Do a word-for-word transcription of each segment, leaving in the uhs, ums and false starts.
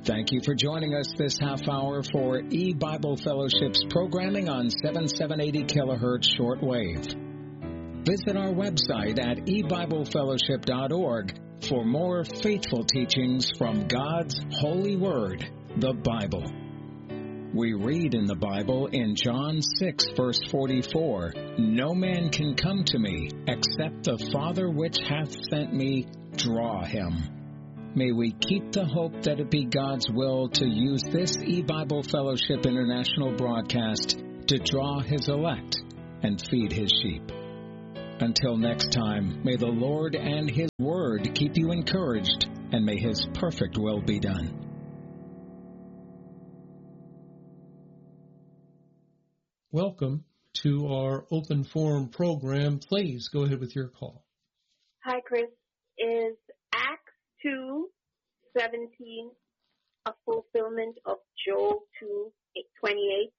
Thank you for joining us this half hour for E-Bible Fellowship's programming on seventy-seven eighty kilohertz shortwave. Visit our website at e bible fellowship dot org for more faithful teachings from God's holy word, the Bible. We read in the Bible in John six, verse forty-four, "No man can come to me except the Father which hath sent me draw him." May we keep the hope that it be God's will to use this E-Bible Fellowship International broadcast to draw His elect and feed His sheep. Until next time, may the Lord and His Word keep you encouraged, and may His perfect will be done. Welcome to our open forum program. Please go ahead with your call. Hi, Chris. Is Acts two seventeen a fulfillment of Joel two twenty-eight?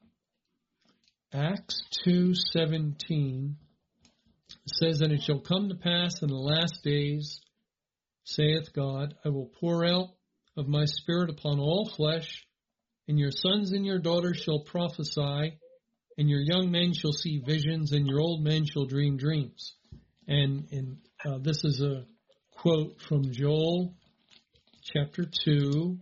Acts two seventeen says, "And it shall come to pass in the last days, saith God, I will pour out of my Spirit upon all flesh, and your sons and your daughters shall prophesy, and your young men shall see visions, and your old men shall dream dreams." And, and uh, this is a quote from Joel chapter two,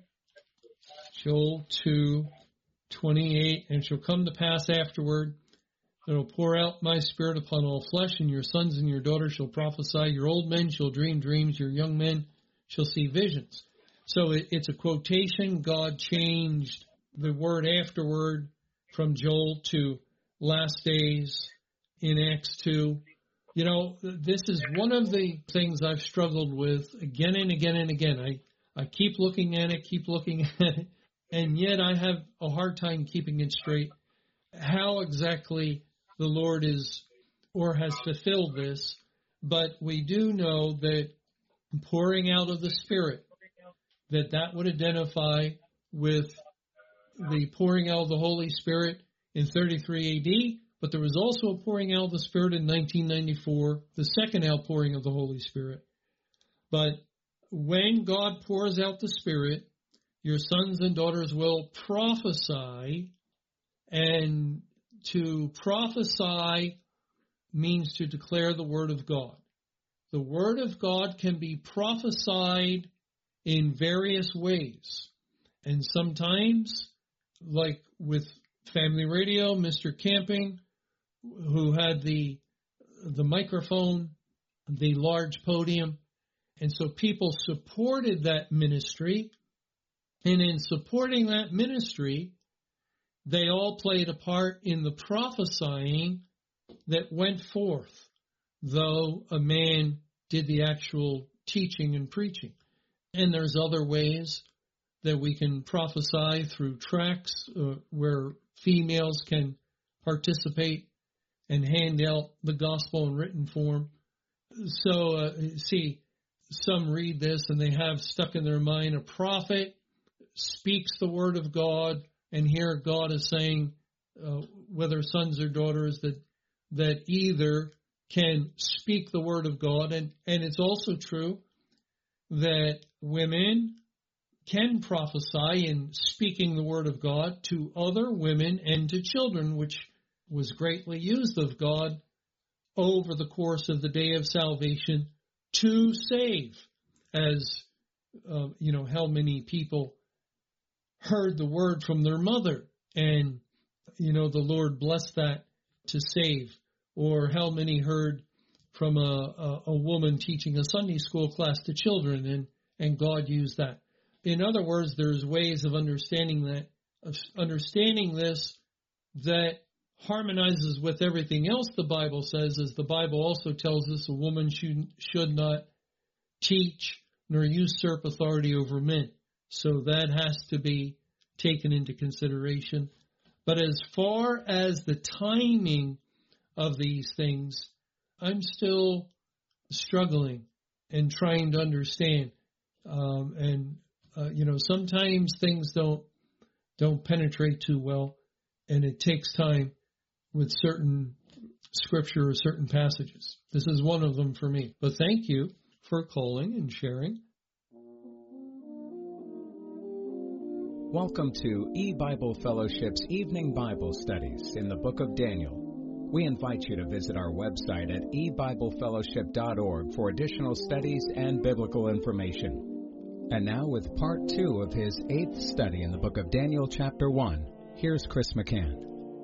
Joel two twenty-eight, "And it shall come to pass afterward that I will pour out my Spirit upon all flesh, and your sons and your daughters shall prophesy, your old men shall dream dreams, your young men shall see visions." So it, it's a quotation. God changed the word afterward from Joel to last days in Acts two. You know, this is one of the things I've struggled with again and again and again. I, I keep looking at it, keep looking at it, and yet I have a hard time keeping it straight. How exactly the Lord is or has fulfilled this, but we do know that pouring out of the Spirit, that that would identify with the pouring out of the Holy Spirit in thirty-three A D, but there was also a pouring out of the Spirit in nineteen ninety-four, the second outpouring of the Holy Spirit. But when God pours out the Spirit, your sons and daughters will prophesy, and to prophesy means to declare the Word of God. The Word of God can be prophesied in various ways, and sometimes, like with Family Radio, Mister Camping, who had the the microphone, the large podium, and so people supported that ministry, and in supporting that ministry, they all played a part in the prophesying that went forth, though a man did the actual teaching and preaching. And there's other ways that we can prophesy through tracts uh, where females can participate and hand out the gospel in written form. So, uh, see, some read this and they have stuck in their mind a prophet speaks the word of God, and here God is saying, uh, whether sons or daughters, that that either can speak the word of God, and, and it's also true that women can prophesy in speaking the word of God to other women and to children, which was greatly used of God over the course of the day of salvation to save. As, uh, you know, how many people heard the word from their mother and, you know, the Lord blessed that to save. Or how many heard from a, a, a woman teaching a Sunday school class to children, and, and God used that. In other words, there's ways of understanding that, of understanding this that harmonizes with everything else the Bible says, as the Bible also tells us a woman should, should not teach nor usurp authority over men. So that has to be taken into consideration. But as far as the timing of these things, I'm still struggling and trying to understand. Um, and, uh, you know, sometimes things don't don't penetrate too well, and it takes time with certain scripture or certain passages. This is one of them for me. But thank you for calling and sharing. Welcome to E-Bible Fellowship's Evening Bible Studies in the Book of Daniel. We invite you to visit our website at e bible fellowship dot org for additional studies and biblical information. And now with part two of his eighth study in the Book of Daniel, chapter one, here's Chris McCann.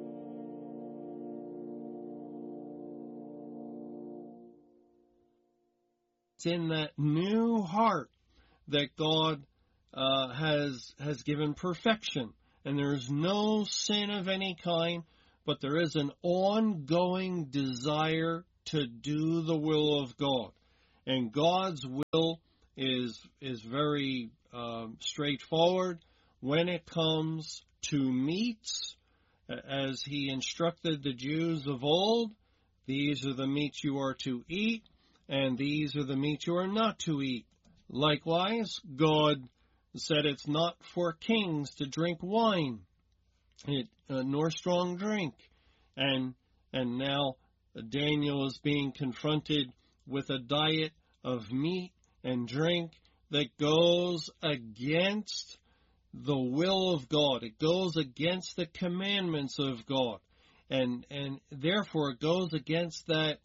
It's in that new heart that God uh, has has given perfection. And there is no sin of any kind, but there is an ongoing desire to do the will of God. And God's will is, is very um, straightforward when it comes to meats. As he instructed the Jews of old, these are the meats you are to eat, and these are the meats you are not to eat. Likewise, God said it's not for kings to drink wine, it, uh, nor strong drink. And and now Daniel is being confronted with a diet of meat and drink that goes against the will of God. It goes against the commandments of God. And, and therefore it goes against that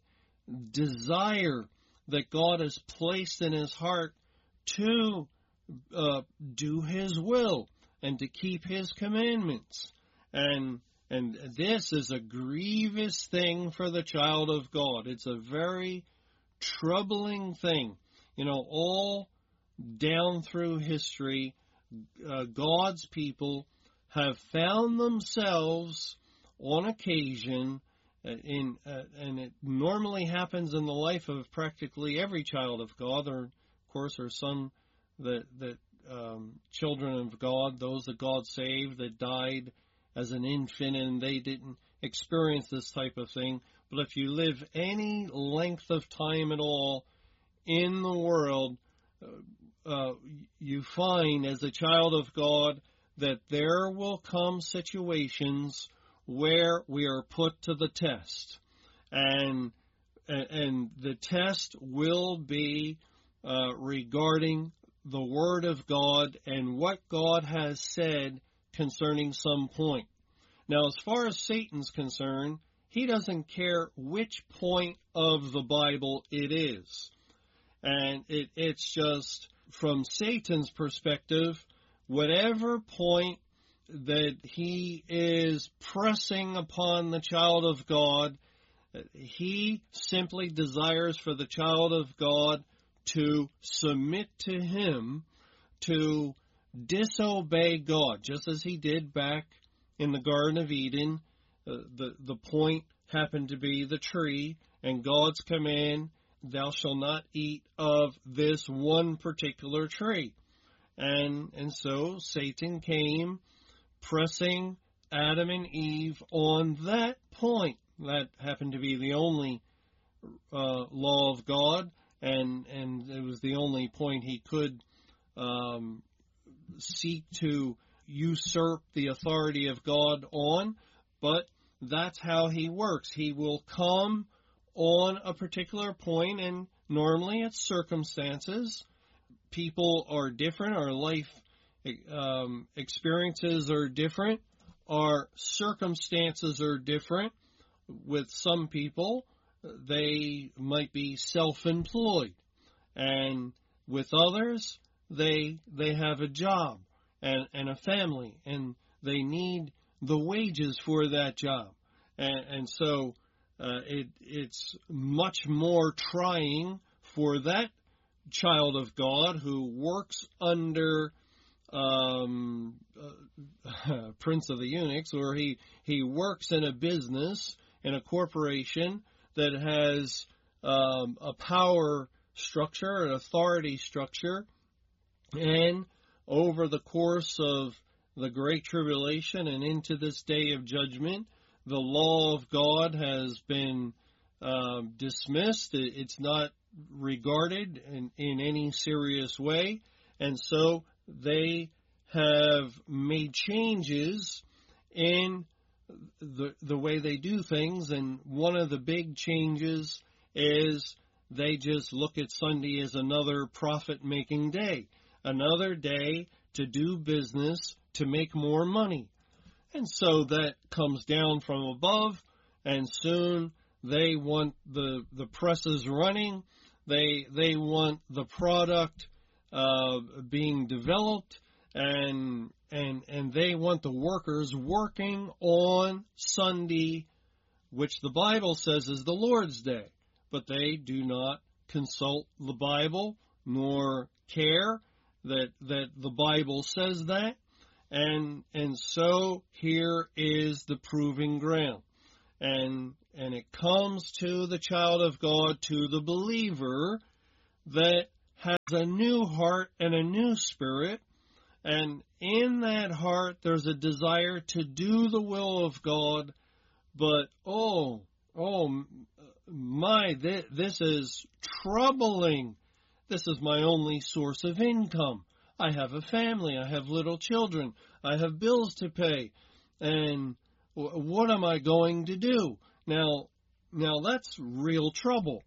desire that God has placed in his heart to uh, do his will and to keep his commandments. And and this is a grievous thing for the child of God. It's a very troubling thing. You know, all down through history, uh, God's people have found themselves on occasion In, uh, and it normally happens in the life of practically every child of God. There, of course, are some that, that um, children of God, those that God saved, that died as an infant, and they didn't experience this type of thing. But if you live any length of time at all in the world, uh, uh, you find as a child of God that there will come situations where we are put to the test. And and the test will be uh, regarding the Word of God and what God has said concerning some point. Now, as far as Satan's concerned, he doesn't care which point of the Bible it is. And it, it's just, from Satan's perspective, whatever point that he is pressing upon the child of God, he simply desires for the child of God to submit to him, to disobey God, just as he did back in the Garden of Eden. Uh, the, the point happened to be the tree, and God's command, thou shalt not eat of this one particular tree. And, and so Satan came pressing Adam and Eve on that point. That happened to be the only uh, law of God, and, and it was the only point he could um, seek to usurp the authority of God on. But that's how he works. He will come on a particular point, and normally it's circumstances. People are different. Our life Um, experiences are different. Our circumstances are different. With some people, they might be self-employed, and with others, they they have a job and, and a family, and they need the wages for that job. And, and so uh, it it's much more trying for that child of God who works under Um, uh, Prince of the Eunuchs, or he, he works in a business, in a corporation that has um, a power structure, an authority structure, and over the course of the Great Tribulation and into this day of judgment, the law of God has been um, dismissed. It's not regarded in, in any serious way, and so they have made changes in the the way they do things, and one of the big changes is they just look at Sunday as another profit-making day, another day to do business, to make more money. And so that comes down from above, and soon they want the the presses running. They they want the product uh, being developed, and and and they want the workers working on Sunday, which the Bible says is the Lord's Day. But they do not consult the Bible nor care that that the Bible says that. And and so here is the proving ground. And and it comes to the child of God, to the believer that has a new heart and a new spirit. And in that heart there's a desire to do the will of God. But oh, oh my, th- this is troubling. This is my only source of income. I have a family. I have little children. I have bills to pay. And w- what am I going to do? Now, now that's real trouble.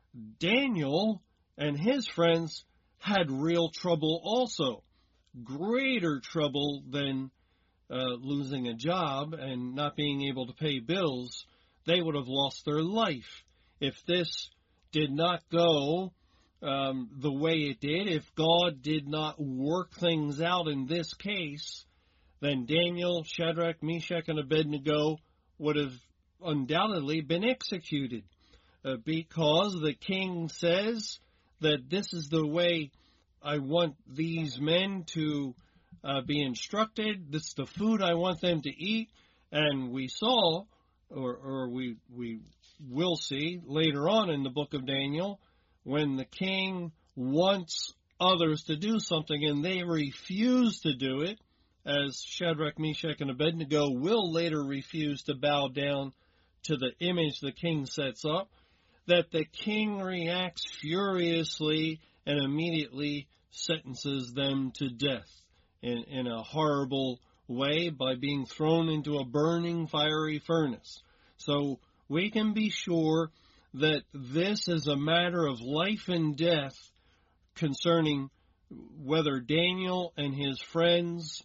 Daniel and his friends had real trouble also. Greater trouble than uh, losing a job and not being able to pay bills. They would have lost their life if this did not go Um, the way it did. If God did not work things out in this case, then Daniel, Shadrach, Meshach, and Abednego would have undoubtedly been executed uh, because the king says that this is the way I want these men to uh, be instructed. This is the food I want them to eat. And we saw, or, or we, we will see later on in the book of Daniel, when the king wants others to do something and they refuse to do it, as Shadrach, Meshach, and Abednego will later refuse to bow down to the image the king sets up, that the king reacts furiously and immediately sentences them to death in, in a horrible way by being thrown into a burning fiery furnace. So we can be sure that this is a matter of life and death concerning whether Daniel and his friends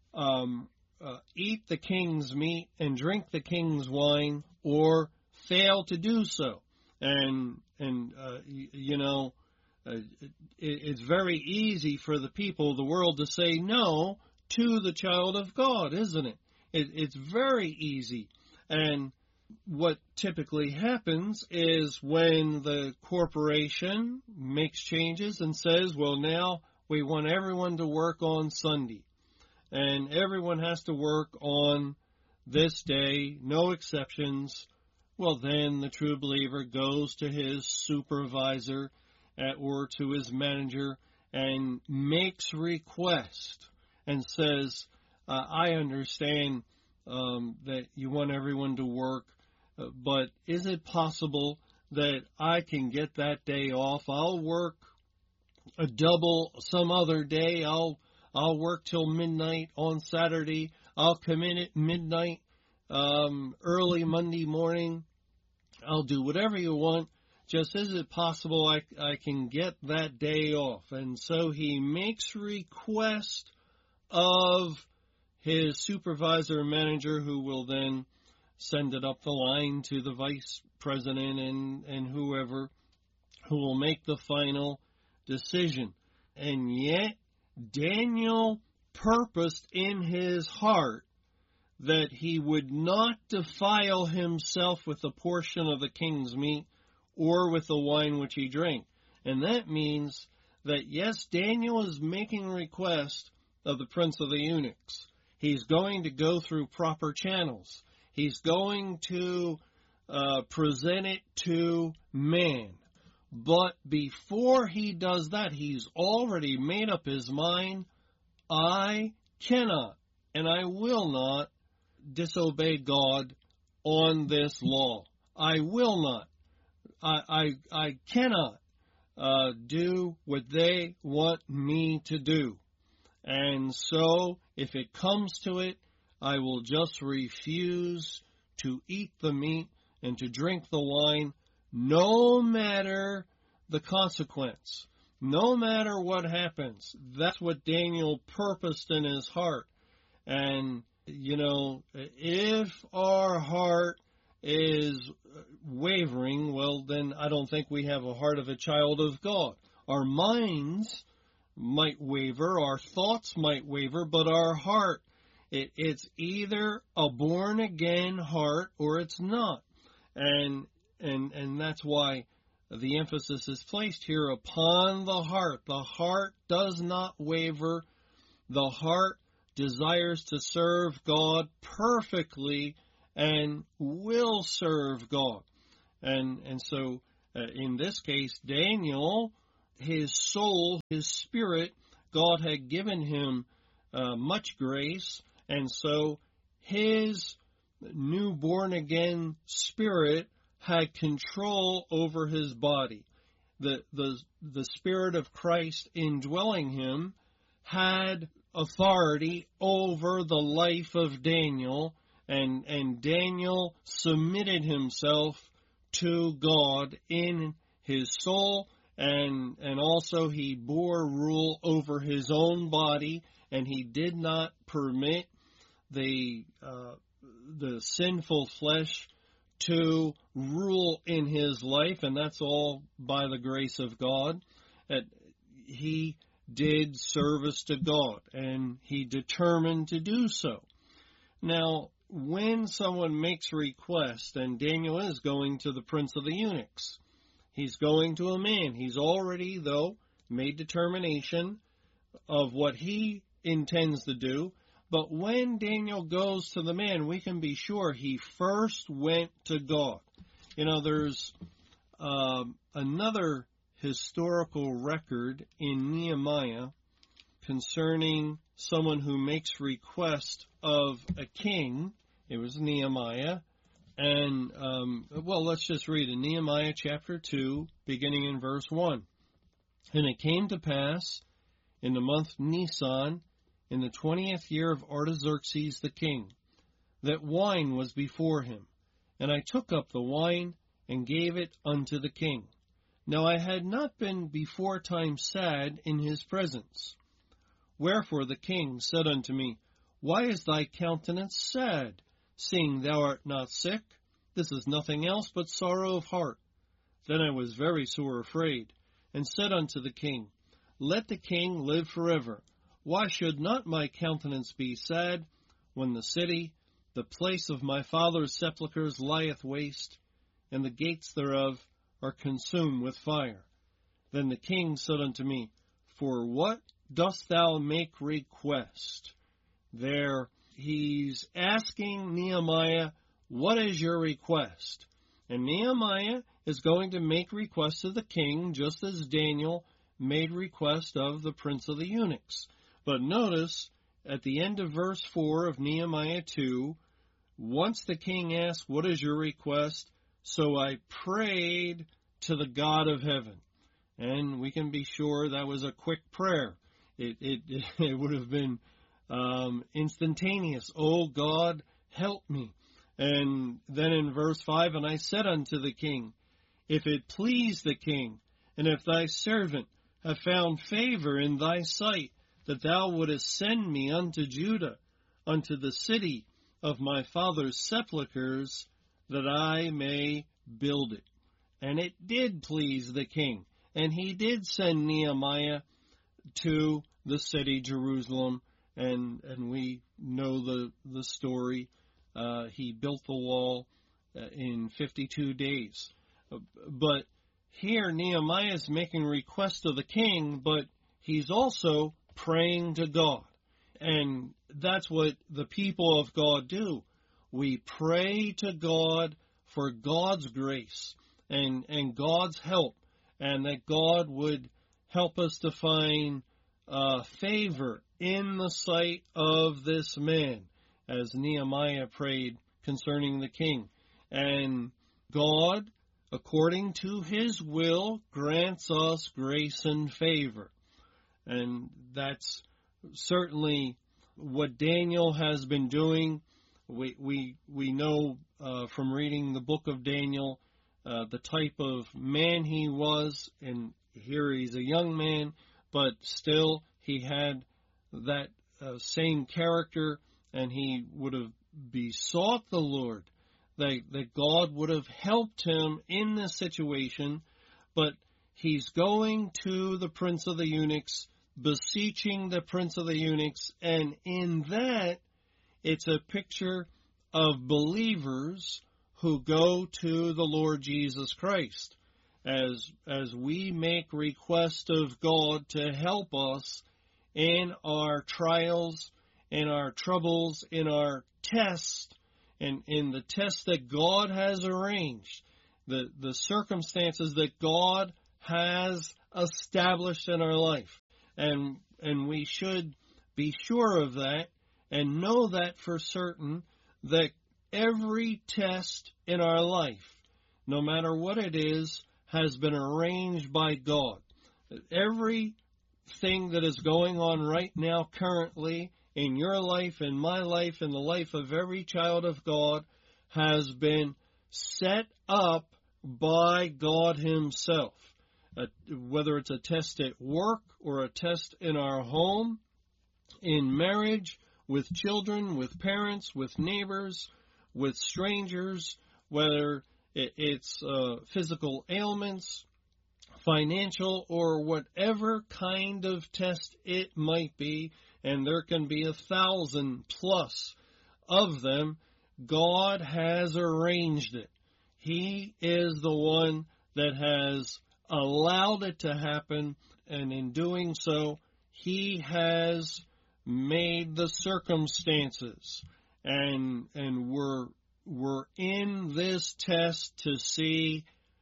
um, uh, eat the king's meat and drink the king's wine or fail to do so. And, and uh, you, you know, uh, it, it's very easy for the people of the world to say no to the child of God, isn't it? it it's very easy. And what typically happens is when the corporation makes changes and says, well, now we want everyone to work on Sunday, and everyone has to work on this day, no exceptions, well, then the true believer goes to his supervisor at, or to his manager and makes request and says, uh, I understand um, that you want everyone to work, uh, but is it possible that I can get that day off? I'll work a double some other day. I'll I'll work till midnight on Saturday. I'll come in at midnight um, early Monday morning. I'll do whatever you want. Just is it possible I, I can get that day off? And so he makes request of his supervisor and manager, who will then send it up the line to the vice president and, and whoever, who will make the final decision. And yet Daniel purposed in his heart that he would not defile himself with a portion of the king's meat or with the wine which he drank. And that means that, yes, Daniel is making request of the prince of the eunuchs. He's going to go through proper channels. He's going to uh, present it to man. But before he does that, he's already made up his mind, I cannot and I will not disobey God on this law. I will not. I I, I cannot uh, do what they want me to do. And so, if it comes to it, I will just refuse to eat the meat and to drink the wine, no matter the consequence, no matter what happens. That's what Daniel purposed in his heart. And, you know, if our heart is wavering, well, then I don't think we have a heart of a child of God. Our minds might waver, our thoughts might waver, but our heart, it, it's either a born-again heart or it's not. And, and, and that's why the emphasis is placed here upon the heart. The heart does not waver. The heart desires to serve God perfectly and will serve God. And and so uh, in this case, Daniel, his soul, his spirit, God had given him uh, much grace, and so his new born-again spirit had control over his body. The, the, the Spirit of Christ indwelling him had authority over the life of Daniel, and, and Daniel submitted himself to God in his soul, and, and also he bore rule over his own body, and he did not permit the, uh, the sinful flesh to rule in his life, and that's all by the grace of God. That he did service to God, and he determined to do so. Now, when someone makes a request, and Daniel is going to the prince of the eunuchs, he's going to a man. He's already, though, made determination of what he intends to do. But when Daniel goes to the man, we can be sure he first went to God. You know, there's uh, another historical record in Nehemiah concerning someone who makes request of a king. It was Nehemiah. And, um, well, let's just read in Nehemiah chapter two, beginning in verse one. And it came to pass in the month Nisan, in the twentieth year of Artaxerxes the king, that wine was before him. And I took up the wine and gave it unto the king. Now I had not been before time sad in his presence. Wherefore the king said unto me, Why is thy countenance sad, seeing thou art not sick? This is nothing else but sorrow of heart. Then I was very sore afraid, and said unto the king, Let the king live forever. Why should not my countenance be sad, when the city, the place of my father's sepulchres, lieth waste, and the gates thereof are consumed with fire? Then the king said unto me, For what dost thou make request? There he's asking Nehemiah, what is your request? And Nehemiah is going to make request to the king, just as Daniel made request of the prince of the eunuchs. But notice, at the end of verse four of Nehemiah two, once the king asked, what is your request? So I prayed to the God of heaven. And we can be sure that was a quick prayer. It, it, it would have been um, instantaneous. Oh, God, help me. And then in verse five, and I said unto the king, If it please the king, and if thy servant have found favor in thy sight, that thou wouldest send me unto Judah, unto the city of my father's sepulchres, that I may build it. And it did please the king, and he did send Nehemiah to the city Jerusalem, and and we know the, the story. Uh, he built the wall in fifty-two days. But here Nehemiah is making request of the king, but he's also praying to God. And that's what the people of God do. We pray to God for God's grace and, and God's help, and that God would help us to find uh, favor in the sight of this man, as Nehemiah prayed concerning the king. And God, according to his will, grants us grace and favor. And that's certainly what Daniel has been doing. We we we know uh, from reading the book of Daniel uh, the type of man he was, and here he's a young man, but still he had that uh, same character and he would have besought the Lord that, that God would have helped him in this situation, but he's going to the prince of the eunuchs, beseeching the prince of the eunuchs, and in that, it's a picture of believers who go to the Lord Jesus Christ. As, as we make request of God to help us in our trials, in our troubles, in our tests, and in the tests that God has arranged, the, the circumstances that God has established in our life. And, and we should be sure of that and know that for certain, that every test in our life, no matter what it is, has been arranged by God. Everything that is going on right now currently in your life, in my life, in the life of every child of God, has been set up by God himself. Uh, whether it's a test at work or a test in our home, in marriage, with children, with parents, with neighbors, with strangers, whether it's uh, physical ailments, financial, or whatever kind of test it might be, and there can be a thousand plus of them, God has arranged it. He is the one that has allowed it to happen, and in doing so, he has made the circumstances, and and we're we're in this test to see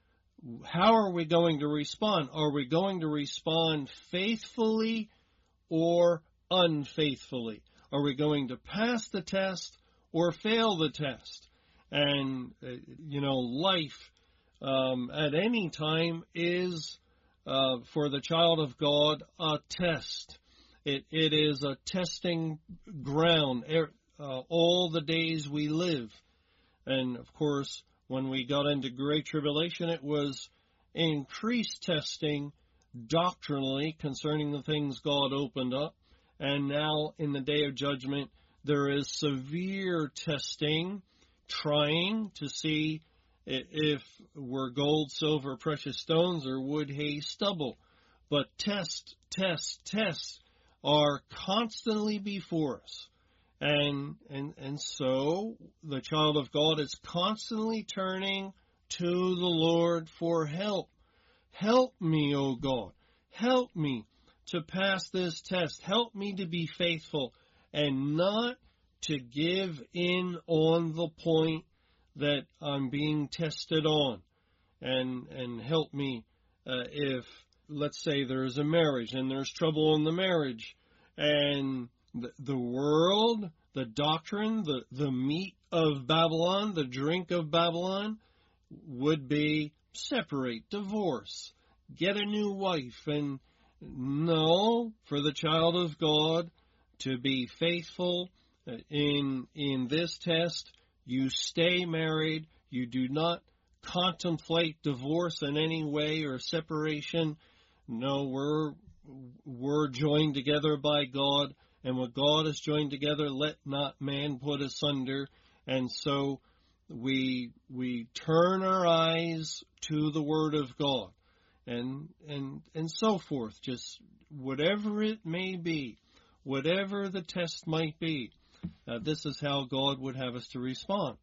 how are we going to respond. Are we going to respond faithfully or unfaithfully? Are we going to pass the test or fail the test? And uh, you know, life um, at any time is uh, for the child of God a test. It, it is a testing ground uh, all the days we live. And, of course, when we got into Great Tribulation, it was increased testing doctrinally concerning the things God opened up. And now, in the Day of Judgment, there is severe testing, trying to see if we're gold, silver, precious stones, or wood, hay, stubble. But test, test, test are constantly before us. And, and, and so the child of God is constantly turning to the Lord for help. Help me, O God. Help me to pass this test. Help me to be faithful and not to give in on the point that I'm being tested on. And, and help me uh, if, let's say, there's a marriage and there's trouble in the marriage, and the, the world, the doctrine, the, the meat of Babylon, the drink of Babylon would be separate, divorce, get a new wife. And no, for the child of God to be faithful in, in this test, you stay married, you do not contemplate divorce in any way or separation. No, we're we're joined together by God, and what God has joined together, let not man put asunder. And so we we turn our eyes to the Word of God, and and and so forth. Just whatever it may be, whatever the test might be, uh, this is how God would have us to respond.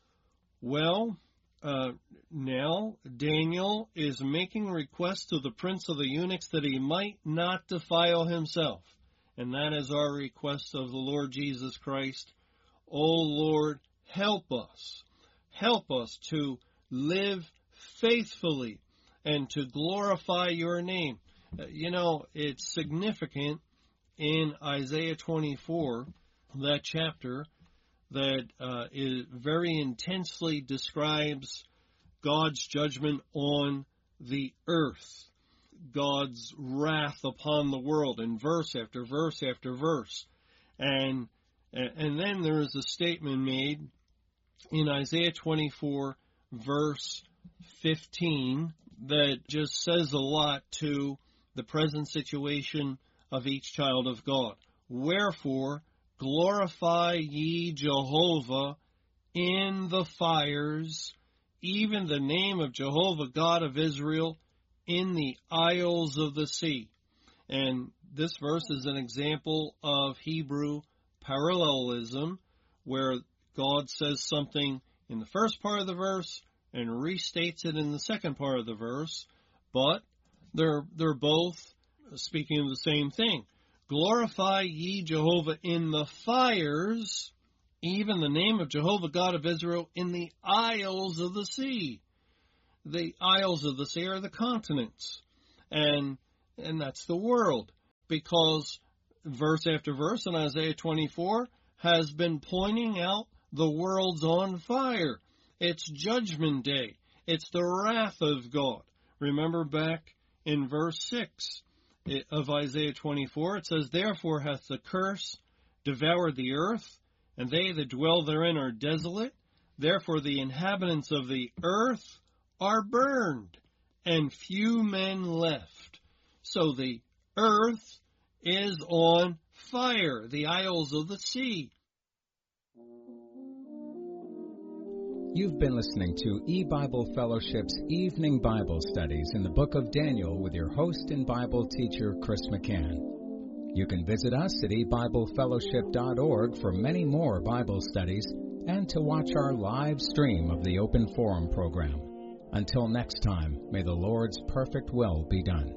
Well, Uh, now, Daniel is making request to the prince of the eunuchs that he might not defile himself. And that is our request of the Lord Jesus Christ. O Lord, help us. Help us to live faithfully and to glorify your name. Uh, you know, it's significant in Isaiah twenty-four, that chapter, that uh, is very intensely describes God's judgment on the earth, God's wrath upon the world, in verse after verse after verse. And and then there is a statement made in Isaiah twenty-four, verse fifteen, that just says a lot to the present situation of each child of God. Wherefore, Glorify ye Jehovah in the fires, even the name of Jehovah God of Israel in the isles of the sea. And this verse is an example of Hebrew parallelism, where God says something in the first part of the verse and restates it in the second part of the verse, but they're they're both speaking of the same thing. Glorify ye Jehovah in the fires, even the name of Jehovah God of Israel in the isles of the sea. The isles of the sea are the continents, and and that's the world, because verse after verse in Isaiah twenty-four has been pointing out the world's on fire. It's judgment day. It's the wrath of God. Remember back in verse six of Isaiah twenty-four, it says, Therefore hath the curse devoured the earth, and they that dwell therein are desolate. Therefore the inhabitants of the earth are burned, and few men left. So the earth is on fire, the isles of the sea. You've been listening to E-Bible Fellowship's Evening Bible Studies in the Book of Daniel with your host and Bible teacher, Chris McCann. You can visit us at e bible fellowship dot org for many more Bible studies and to watch our live stream of the Open Forum program. Until next time, may the Lord's perfect will be done.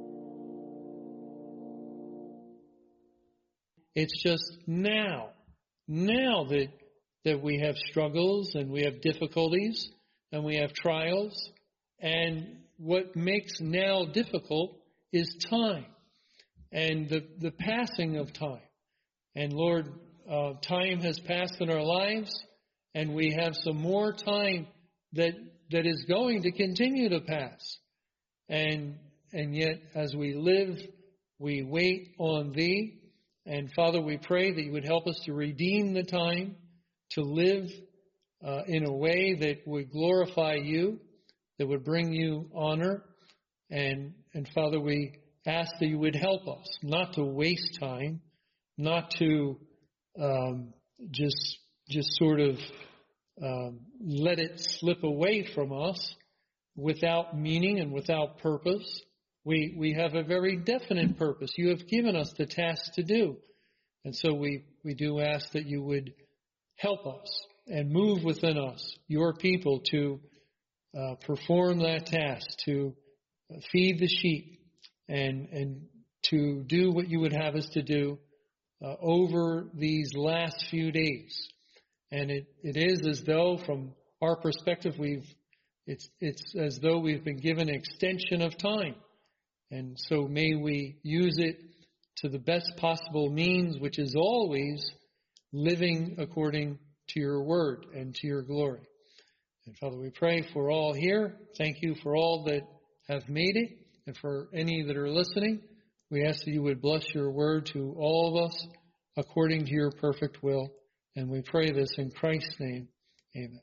It's just now, now that that we have struggles and we have difficulties and we have trials. And what makes now difficult is time and the, the passing of time. And Lord, uh, time has passed in our lives, and we have some more time that that is going to continue to pass. And and yet, as we live, we wait on Thee. And Father, we pray that You would help us to redeem the time, to live uh, in a way that would glorify You, that would bring You honor. And, and Father, we ask that You would help us not to waste time, not to um, just just sort of um, let it slip away from us without meaning and without purpose. We we have a very definite purpose. You have given us the task to do. And so we, we do ask that You would help us and move within us, Your people, to uh, perform that task, to feed the sheep and and to do what You would have us to do uh, over these last few days. And it, it is as though, from our perspective, we've it's it's as though we've been given an extension of time. And so may we use it to the best possible means, which is always living according to Your word and to Your glory. And Father, we pray for all here. Thank You for all that have made it, and for any that are listening. We ask that You would bless Your word to all of us according to Your perfect will. And we pray this in Christ's name. Amen.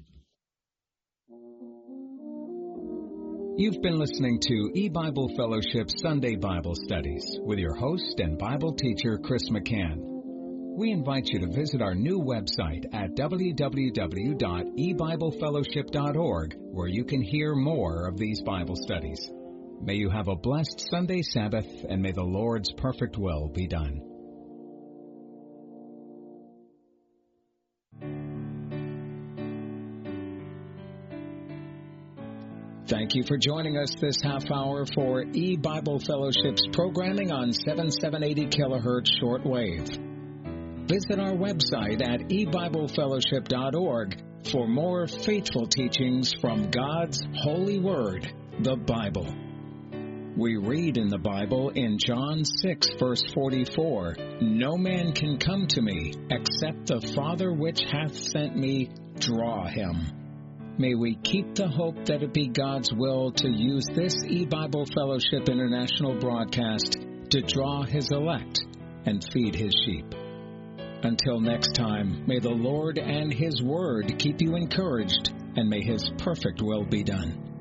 You've been listening to E-Bible Fellowship Sunday Bible Studies with your host and Bible teacher, Chris McCann. We invite you to visit our new website at w w w dot e bible fellowship dot org, where you can hear more of these Bible studies. May you have a blessed Sunday Sabbath, and may the Lord's perfect will be done. Thank you for joining us this half hour for E-Bible Fellowship's programming on seventy-seven eighty kilohertz shortwave. Visit our website at e bible fellowship dot org for more faithful teachings from God's holy word, the Bible. We read in the Bible in John six, verse forty-four, No man can come to me except the Father which hath sent me draw him. May we keep the hope that it be God's will to use this E-Bible Fellowship International broadcast to draw His elect and feed His sheep. Until next time, may the Lord and His Word keep you encouraged, and may His perfect will be done.